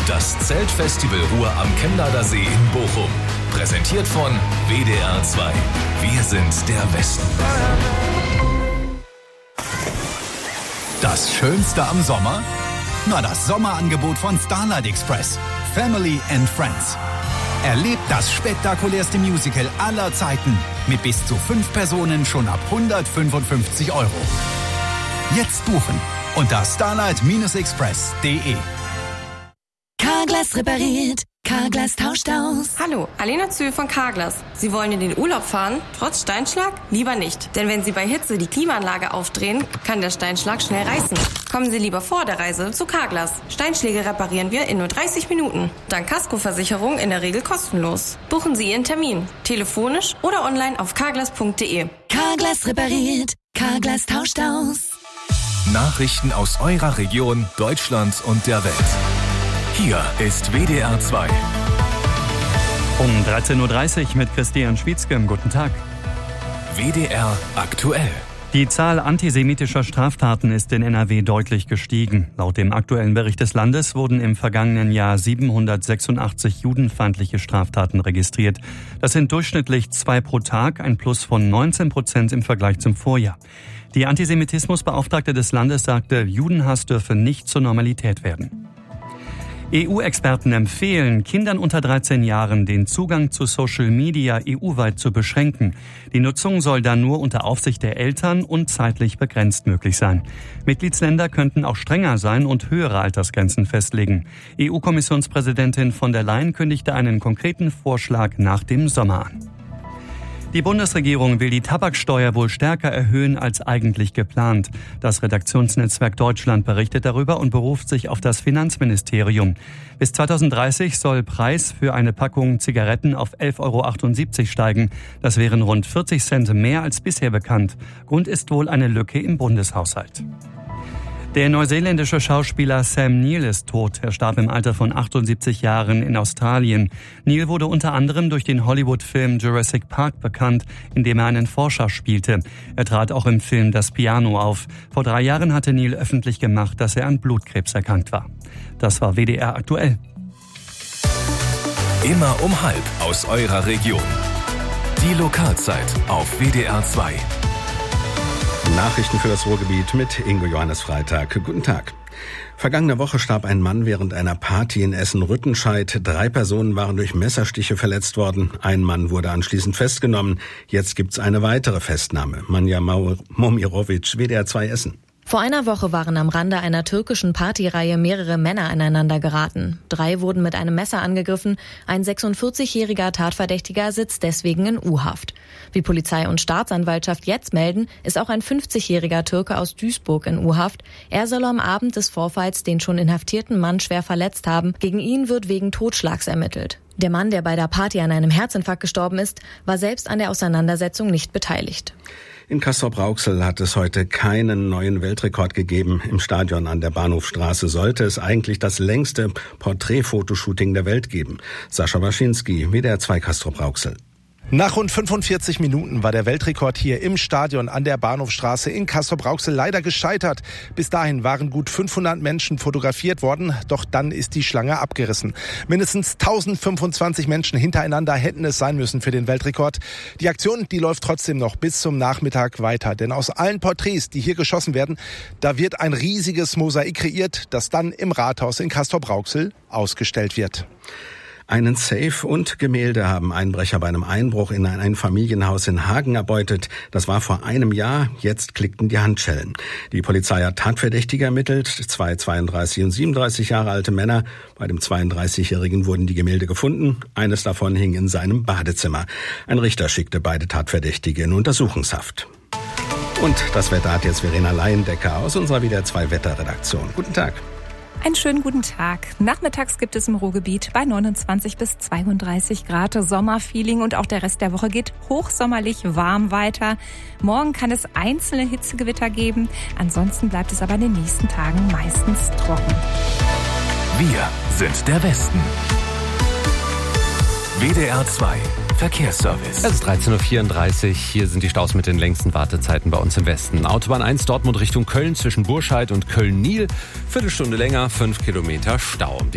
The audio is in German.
Das Zeltfestival Ruhr am Chemnader See in Bochum. Präsentiert von WDR 2. Wir sind der Westen. Das Schönste am Sommer? Na, das Sommerangebot von Starlight Express. Family and Friends. Erlebt das spektakulärste Musical aller Zeiten mit bis zu 5 Personen schon ab 155 €. Jetzt buchen unter starlight-express.de. Carglass repariert, Carglass tauscht aus. Hallo, Alena Zühl von Carglass. Sie wollen in den Urlaub fahren, trotz Steinschlag? Lieber nicht. Denn wenn Sie bei Hitze die Klimaanlage aufdrehen, kann der Steinschlag schnell reißen. Kommen Sie lieber vor der Reise zu Carglass. Steinschläge reparieren wir in nur 30 Minuten. Dank Kaskoversicherung in der Regel kostenlos. Buchen Sie Ihren Termin. Telefonisch oder online auf carglass.de. Carglass repariert, Carglass tauscht aus. Nachrichten aus eurer Region, Deutschland und der Welt. Hier ist WDR 2. Um 13.30 Uhr mit Christian Schwietzke. Guten Tag. WDR aktuell. Die Zahl antisemitischer Straftaten ist in NRW deutlich gestiegen. Laut dem aktuellen Bericht des Landes wurden im vergangenen Jahr 786 judenfeindliche Straftaten registriert. Das sind durchschnittlich 2 pro Tag, ein Plus von 19% im Vergleich zum Vorjahr. Die Antisemitismusbeauftragte des Landes sagte, Judenhass dürfe nicht zur Normalität werden. EU-Experten empfehlen, Kindern unter 13 Jahren den Zugang zu Social Media EU-weit zu beschränken. Die Nutzung soll dann nur unter Aufsicht der Eltern und zeitlich begrenzt möglich sein. Mitgliedsländer könnten auch strenger sein und höhere Altersgrenzen festlegen. EU-Kommissionspräsidentin von der Leyen kündigte einen konkreten Vorschlag nach dem Sommer an. Die Bundesregierung will die Tabaksteuer wohl stärker erhöhen als eigentlich geplant. Das Redaktionsnetzwerk Deutschland berichtet darüber und beruft sich auf das Finanzministerium. Bis 2030 soll Preis für eine Packung Zigaretten auf 11,78 € steigen. Das wären rund 40 Cent mehr als bisher bekannt. Grund ist wohl eine Lücke im Bundeshaushalt. Der neuseeländische Schauspieler Sam Neill ist tot. Er starb im Alter von 78 Jahren in Australien. Neill wurde unter anderem durch den Hollywood-Film Jurassic Park bekannt, in dem er einen Forscher spielte. Er trat auch im Film Das Piano auf. Vor 3 Jahren hatte Neill öffentlich gemacht, dass er an Blutkrebs erkrankt war. Das war WDR aktuell. Immer um 12 aus eurer Region. Die Lokalzeit auf WDR 2. Nachrichten für das Ruhrgebiet mit Ingo Johannes Freitag. Guten Tag. Vergangene Woche starb ein Mann während einer Party in Essen-Rüttenscheid. 3 Personen waren durch Messerstiche verletzt worden. Ein Mann wurde anschließend festgenommen. Jetzt gibt's eine weitere Festnahme. Manja Momirovic, WDR 2 Essen. Vor einer Woche waren am Rande einer türkischen Partyreihe mehrere Männer aneinander geraten. 3 wurden mit einem Messer angegriffen. Ein 46-jähriger Tatverdächtiger sitzt deswegen in U-Haft. Wie Polizei und Staatsanwaltschaft jetzt melden, ist auch ein 50-jähriger Türke aus Duisburg in U-Haft. Er soll am Abend des Vorfalls den schon inhaftierten Mann schwer verletzt haben. Gegen ihn wird wegen Totschlags ermittelt. Der Mann, der bei der Party an einem Herzinfarkt gestorben ist, war selbst an der Auseinandersetzung nicht beteiligt. In Castrop-Rauxel hat es heute keinen neuen Weltrekord gegeben. Im Stadion an der Bahnhofstraße sollte es eigentlich das längste Porträtfotoshooting der Welt geben. Sascha Waschinski, WDR 2 Castrop-Rauxel. Nach rund 45 Minuten war der Weltrekord hier im Stadion an der Bahnhofstraße in Castrop-Rauxel leider gescheitert. Bis dahin waren gut 500 Menschen fotografiert worden, doch dann ist die Schlange abgerissen. Mindestens 1025 Menschen hintereinander hätten es sein müssen für den Weltrekord. Die Aktion, die läuft trotzdem noch bis zum Nachmittag weiter, denn aus allen Porträts, die hier geschossen werden, da wird ein riesiges Mosaik kreiert, das dann im Rathaus in Castrop-Rauxel ausgestellt wird. Einen Safe und Gemälde haben Einbrecher bei einem Einbruch in ein Einfamilienhaus in Hagen erbeutet. Das war vor einem Jahr, jetzt klickten die Handschellen. Die Polizei hat Tatverdächtige ermittelt, 2 32 und 37 Jahre alte Männer. Bei dem 32-Jährigen wurden die Gemälde gefunden. Eines davon hing in seinem Badezimmer. Ein Richter schickte beide Tatverdächtige in Untersuchungshaft. Und das Wetter hat jetzt Verena Laiendecker aus unserer WDR 2 Wetterredaktion. Guten Tag. Einen schönen guten Tag. Nachmittags gibt es im Ruhrgebiet bei 29 bis 32 Grad Sommerfeeling und auch der Rest der Woche geht hochsommerlich warm weiter. Morgen kann es einzelne Hitzegewitter geben. Ansonsten bleibt es aber in den nächsten Tagen meistens trocken. Wir sind der Westen. WDR 2 Verkehrsservice. Es ist 13.34 Uhr. Hier sind die Staus mit den längsten Wartezeiten bei uns im Westen. Autobahn 1 Dortmund Richtung Köln zwischen Burscheid und Köln-Nil. Viertelstunde länger, 5 Kilometer Stau.